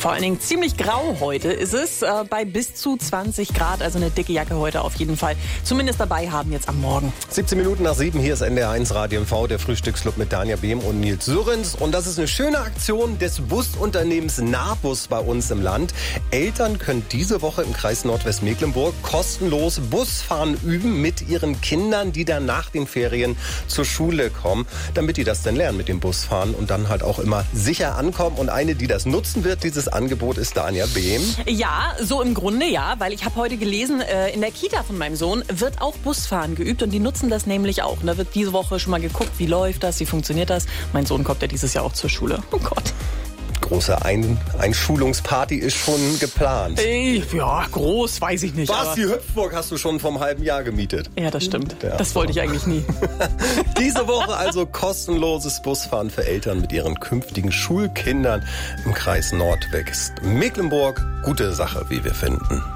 Vor allen Dingen ziemlich grau heute ist es, bei bis zu 20 Grad. Also eine dicke Jacke heute auf jeden Fall zumindest dabei haben jetzt am Morgen. 17 Minuten nach 7, hier ist NDR1 Radio MV, der Frühstücksclub mit Danja Behm und Nils Sürens. Und das ist eine schöne Aktion des Busunternehmens Nahbus bei uns im Land. Eltern können diese Woche im Kreis Nordwestmecklenburg kostenlos Busfahren üben mit ihren Kindern, die dann nach den Ferien zur Schule kommen, damit die das dann lernen mit dem Busfahren und dann halt auch immer sicher ankommen. Und eine, die das nutzen wird, dieses Angebot, ist Danja Behm. Ja, so im Grunde ja, weil ich habe heute gelesen, in der Kita von meinem Sohn wird auch Busfahren geübt und die nutzen das nämlich auch. Und da wird diese Woche schon mal geguckt, wie läuft das, wie funktioniert das. Mein Sohn kommt ja dieses Jahr auch zur Schule. Oh Gott. Große Einschulungsparty ist schon geplant. Ja, groß, weiß ich nicht. Was, die Hüpfburg hast du schon vom halben Jahr gemietet? Ja, das stimmt. Ja, das wollte ich eigentlich nie. Diese Woche also kostenloses Busfahren für Eltern mit ihren künftigen Schulkindern im Kreis Nordwestmecklenburg. Gute Sache, wie wir finden.